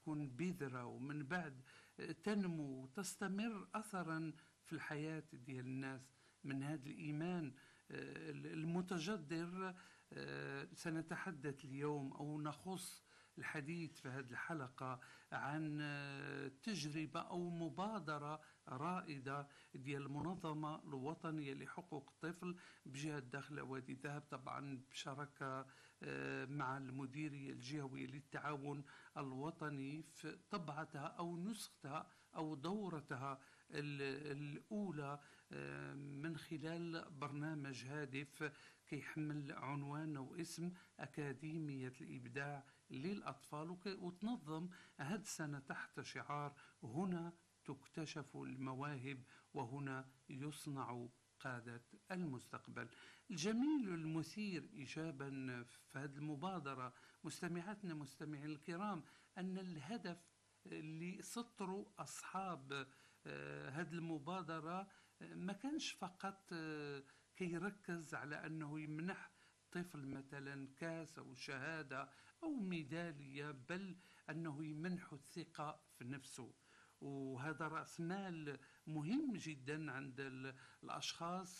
تكون بذرة ومن بعد تنمو وتستمر أثرا في الحياة ديال الناس من هذا الإيمان المتجذر. سنتحدث اليوم أو نخص الحديث في هذه الحلقة عن تجربة أو مبادرة رائدة ديال المنظمة الوطنية لحقوق الطفل بجهة داخل وادي ذهب، طبعا بشراكة مع المديرية الجهوية للتعاون الوطني في طبعتها أو نسختها أو دورتها الأولى من خلال برنامج هادف كيحمل عنوان واسم أكاديمية الإبداع للأطفال، وتنظم هذه السنة تحت شعار هنا تكتشف المواهب وهنا يصنع قادة المستقبل. الجميل والمثير إيجابا في هذه المبادرة مستمعاتنا مستمعين الكرام أن الهدف اللي سطروا أصحاب هذه المبادرة ما كانش فقط كيركز على أنه يمنح طفل مثلا كاس أو شهادة أو ميدالية، بل أنه يمنح الثقة في نفسه. وهذا رأس مال مهم جدا عند الأشخاص.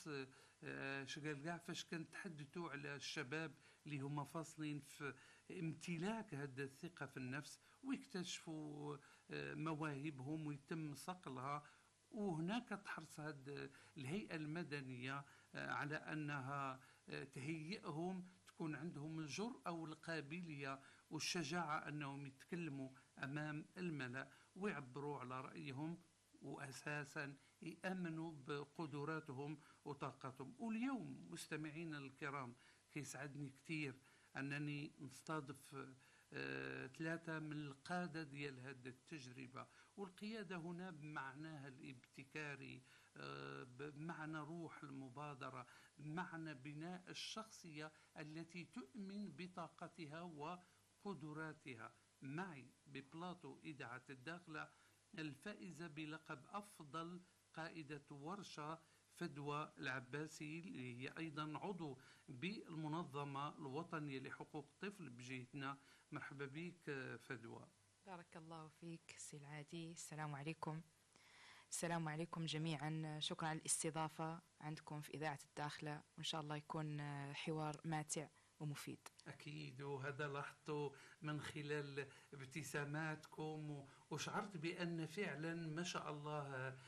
شغال كاع فاش كنتحدثوا على الشباب اللي هما فاصلين في امتلاك هذه الثقة في النفس ويكتشفوا مواهبهم ويتم صقلها، وهناك تحرص هذه الهيئة المدنية على أنها تهيئهم تكون عندهم الجرأة والقابلية والشجاعة أنهم يتكلموا أمام الملأ ويعبروا على رأيهم، وأساسا يأمنوا بقدراتهم وطاقتهم. واليوم مستمعينا الكرام كيسعدني كثير أنني نستضيف ثلاثة من القادة ديال هذه التجربة. والقيادة هنا بمعناها الابتكاري، بمعنى روح المبادرة، بمعنى بناء الشخصية التي تؤمن بطاقتها وقدراتها. معي ببلاطو إذاعة الداخلة الفائزة بلقب أفضل قائدة ورشة فدوى العباسي، اللي هي أيضا عضو بالمنظمة الوطنية لحقوق الطفل بجهتنا. مرحبا بك فدوى. بارك الله فيك سي العادي. السلام عليكم. السلام عليكم جميعا. شكرا على الاستضافة عندكم في إذاعة الداخلة، وإن شاء الله يكون حوار ماتع ومفيد. أكيد، وهذا لاحظته من خلال ابتساماتكم، وشعرت بأن فعلا ما شاء الله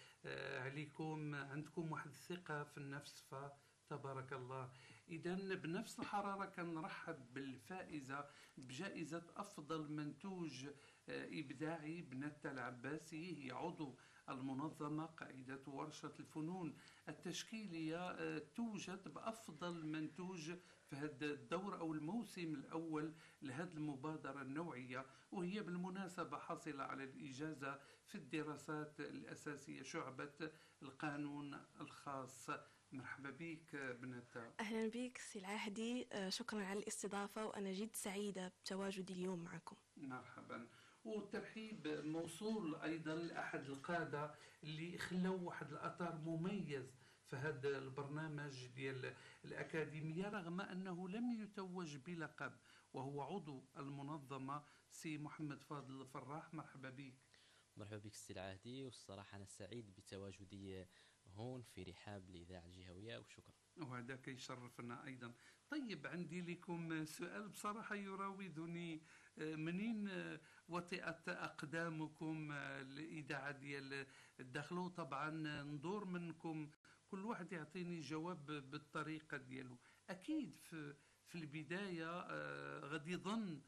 عليكم عندكم واحد الثقة في النفس، فتبارك الله. إذا بنفس الحرارة كنرحب بالفائزة بجائزة أفضل منتوج إبداعي بنتا العباسي، هي عضو المنظمة، قائدة ورشة الفنون التشكيلية، توجد بأفضل منتوج في هذا الدور أو الموسم الأول لهذه المبادرة النوعية، وهي بالمناسبة حاصلة على الإجازة في الدراسات الأساسية شعبة القانون الخاص. مرحبا بك بنتا. أهلا بك سي العهدي، شكرا على الاستضافة، وأنا جد سعيدة بتواجدي اليوم معكم. مرحبا. والترحيب موصول أيضا لأحد القادة اللي خلوا واحد الأثر مميز في هذا البرنامج ديال الأكاديمية رغم أنه لم يتوج بلقب، وهو عضو المنظمة سي محمد فاضل الفراح. مرحبا بك. مرحبا بك سي العهدي، والصراحة أنا سعيد بتواجدي هون في رحاب الإذاعة الجهوية، وشكرا. وهذا كيشرفنا أيضا. طيب عندي لكم سؤال بصراحة يراودني، منين وطئت أقدامكم الإذاعة ديال الداخل؟ طبعا ندور منكم كل واحد يعطيني جواب بالطريقة ديالو. أكيد في البداية غادي يظن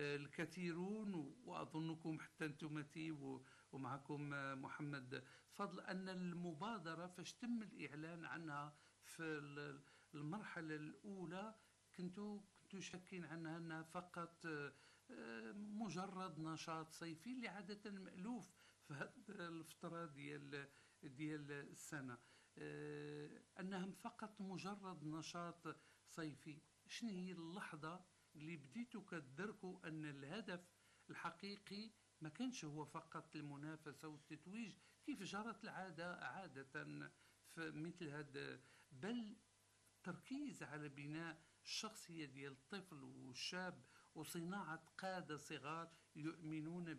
الكثيرون، وأظنكم حتى أنتمتي ومعكم محمد فضل، أن المبادرة فاش تم الإعلان عنها في المرحلة الأولى كنتوا شاكين عنها أنها فقط مجرد نشاط صيفي اللي عادة مألوف في هذه الفترة ديال السنة، أنها فقط مجرد نشاط صيفي. شنو هي اللحظة اللي بديتوا كتدركوا أن الهدف الحقيقي ما كانش هو فقط المنافسة والتتويج كيف جرت العادة عادة في مثل هذا، بل تركيز على بناء الشخصية ديال الطفل والشاب وصناعة قادة صغار يؤمنون